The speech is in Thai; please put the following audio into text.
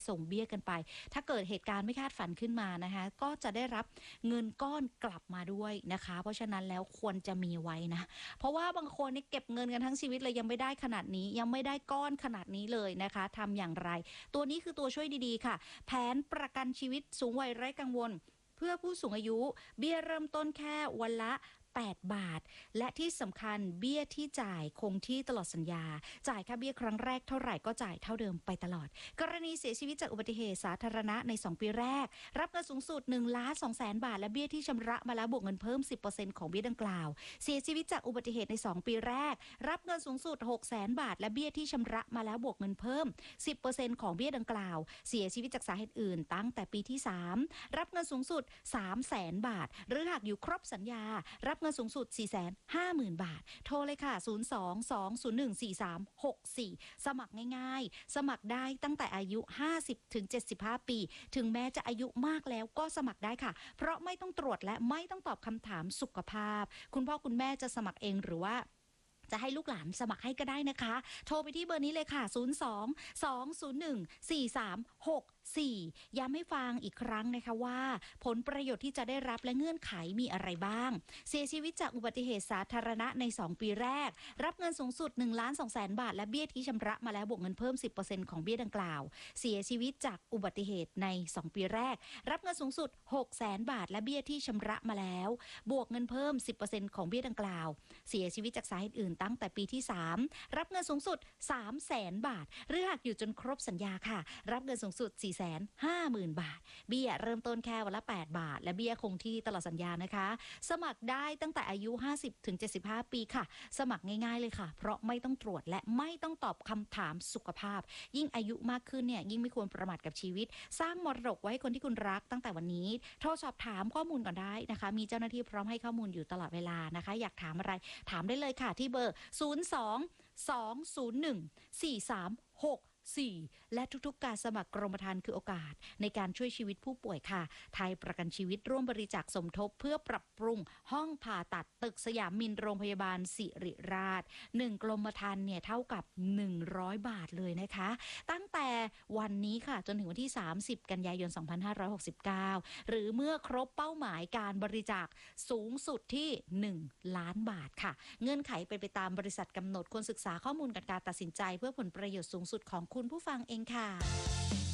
ส่งเบี้ยกันไปถ้าเกิดเหตุการณ์ไม่คาดฝันขึ้นมานะคะก็จะได้รับเงินก้อนกลับมาด้วยนะคะเพราะฉะนั้นแล้วควรจะมีไว้นะเพราะว่าบางคนนี่เก็บเงินกันทั้งชีวิตเลยยังไม่ได้ขนาดนี้ยังไม่ได้ก้อนขนาดนี้เลยนะคะทำอย่างไรตัวนี้คือตัวช่วยดีๆค่ะแผนประกันชีวิตสูงวัยไร้กังวลเพื่อผู้สูงอายุเบี้ยเริ่มต้นแค่วันละ8 บาทและที่สำคัญเบี้ยที่จ่ายคงที่ตลอดสัญญาจ่ายค่าเบี้ยครั้งแรกเท่าไหร่ก็จ่ายเท่าเดิมไปตลอดกรณีเสียชีวิตจากอุบัติเหตุสาธารณะใน2 ปีแรกรับเงินสูงสุด1,200,000 บาทและเบี้ยที่ชำระมาแล้วบวกเงินเพิ่ม 10% ของเบี้ยดังกล่าวเสียชีวิตจากอุบัติเหตุใน2 ปีแรกรับเงินสูงสุด600,000 บาทและเบี้ยที่ชำระมาแล้วบวกเงินเพิ่ม 10% ของเบี้ยดังกล่าวเสียชีวิตจากสาเหตุอื่นตั้งแต่ปีที่3รับเงินสูงสุด300,000 บาทหรือหากอยู่ครบสัญญารับเงินสูงสุด 450,000 บาทโทรเลยค่ะ02-201-4364สมัครง่ายๆสมัครได้ตั้งแต่อายุ 50-75 ปีถึงแม้จะอายุมากแล้วก็สมัครได้ค่ะเพราะไม่ต้องตรวจและไม่ต้องตอบคำถามสุขภาพคุณพ่อคุณแม่จะสมัครเองหรือว่าจะให้ลูกหลานสมัครให้ก็ได้นะคะโทรไปที่เบอร์นี้เลยค่ะ02-201-4364ย้ำให้ฟังอีกครั้งนะคะว่าผลประโยชน์ที่จะได้รับและเงื่อนไขมีอะไรบ้างเสียชีวิตจากอุบัติเหตุสาธารณะใน2 ปีแรกรับเงินสูงสุด 1,200,000 บาทและเบี้ยที่ชำระมาแล้วบวกเงินเพิ่ม 10% ของเบี้ยดังกล่าวเสียชีวิตจากอุบัติเหตุใน2 ปีแรกรับเงินสูงสุด 600,000 บาทและเบี้ยที่ชำระมาแล้วบวกเงินเพิ่ม 10% ของเบี้ยดังกล่าวเสียชีวิตจากสาเหตุอื่นตั้งแต่ปีที่3รับเงินสูงสุด 300,000 บาทหรือหากอยู่จนครบสัญญาค่ะรับเงินสูงสุด 450,000 บาทเบี้ยเริ่มต้นแค่วันละ8 บาทและเบี้ยคงที่ตลอดสัญญานะคะสมัครได้ตั้งแต่อายุ 50-75 ปีค่ะสมัครง่ายๆเลยค่ะเพราะไม่ต้องตรวจและไม่ต้องตอบคำถามสุขภาพยิ่งอายุมากขึ้นเนี่ยยิ่งไม่ควรประมาทกับชีวิตสร้างมรดกไว้ให้คนที่คุณรักตั้งแต่วันนี้โทรสอบถามข้อมูลก่อนได้นะคะมีเจ้าหน้าที่พร้อมให้ข้อมูลอยู่ตลอดเวลานะคะอยากถามอะไรถามได้เลยค่ะที่เบอร์02-201-4364และทุกๆการสมัครกรมธรรม์คือโอกาสในการช่วยชีวิตผู้ป่วยค่ะไทยประกันชีวิตร่วมบริจาคสมทบเพื่อปรับปรุงห้องผ่าตัดตึกสยามมินโรงพยาบาลศิริราช1 กรมธรรม์เนี่ยเท่ากับ100 บาทเลยนะคะตั้งแต่วันนี้ค่ะจนถึงวันที่30 กันยายน 2569หรือเมื่อครบเป้าหมายการบริจาคสูงสุดที่1 ล้านบาทค่ะเงื่อนไขไปตามบริษัทกำหนดควรศึกษาข้อมูลการตัดสินใจเพื่อผลประโยชน์สูงสุดของคุณผู้ฟังเองค่ะ